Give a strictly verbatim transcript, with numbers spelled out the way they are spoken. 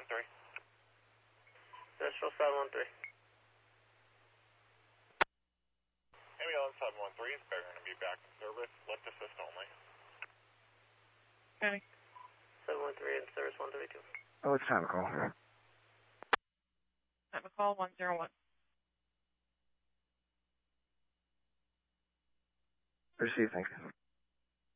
three. Central seven one three. Ambulance seven one three is better to be back in service. Lift assist only. Okay. seven one three in service one thirty-two. Oh, it's time to call. Time to call one zero one. Receive, thank you.